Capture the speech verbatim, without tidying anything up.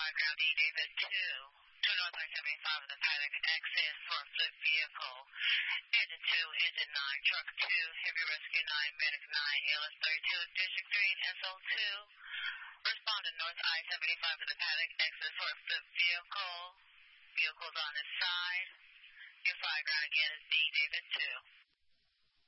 five ground D, David two. two North I seventy-five of the paddock, access for a flip vehicle. Engine two, engine nine, truck two, heavy rescue nine, medic nine, A L S thirty-two, district three, and S O two. Respond to North I seventy-five of the paddock, access for a flip vehicle. Vehicles on this side. Your five ground again is D, David two.